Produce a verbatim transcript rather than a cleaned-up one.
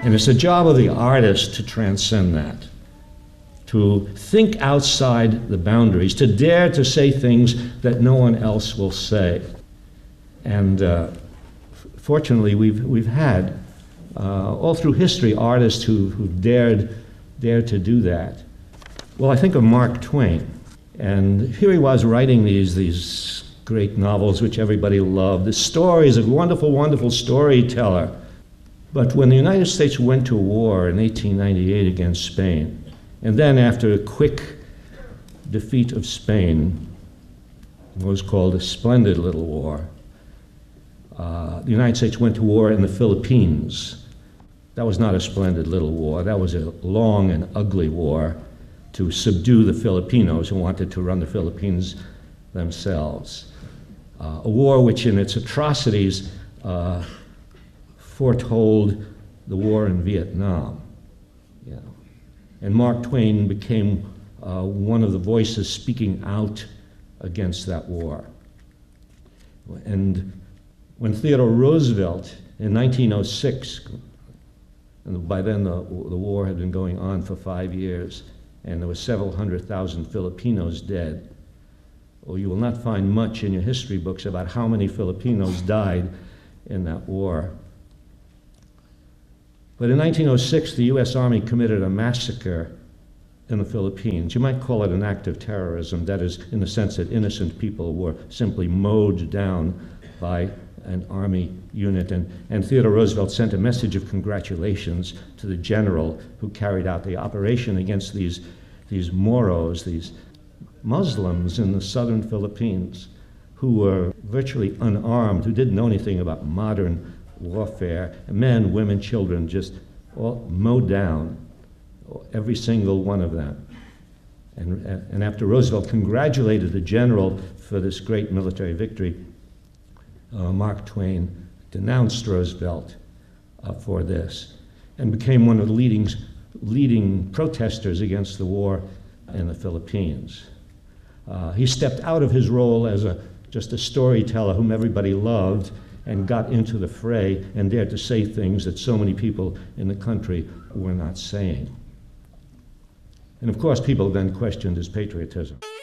And it's the job of the artist to transcend that, to think outside the boundaries, to dare to say things that no one else will say. And uh, fortunately, we've, we've had, uh, all through history, artists who, who dared, dared to do that. Well, I think of Mark Twain. And here he was writing these, these great novels which everybody loved. The stories, a wonderful, wonderful storyteller. But when the United States went to war in eighteen ninety-eight against Spain, and then after a quick defeat of Spain, what was called a splendid little war, uh, the United States went to war in the Philippines. That was not a splendid little war. That was a long and ugly war to subdue the Filipinos who wanted to run the Philippines themselves. Uh, a war which in its atrocities uh, foretold the war in Vietnam. You know. And Mark Twain became uh, one of the voices speaking out against that war. And when Theodore Roosevelt in nineteen oh six, and by then the, the war had been going on for five years, and there were several hundred thousand Filipinos dead. Well, you will not find much in your history books about how many Filipinos died in that war. But in nineteen oh six, the U S Army committed a massacre in the Philippines. You might call it an act of terrorism, that is, in the sense that innocent people were simply mowed down by an army unit. And, and Theodore Roosevelt sent a message of congratulations to the general who carried out the operation against these, these Moros, these Muslims in the southern Philippines, who were virtually unarmed, who didn't know anything about modern warfare. Men, women, children, just all mowed down, every single one of them. And, and after Roosevelt congratulated the general for this great military victory, uh, Mark Twain denounced Roosevelt uh, for this and became one of the leading, leading protesters against the war in the Philippines. Uh, he stepped out of his role as a, just a storyteller whom everybody loved and got into the fray and dared to say things that so many people in the country were not saying. And of course, people then questioned his patriotism.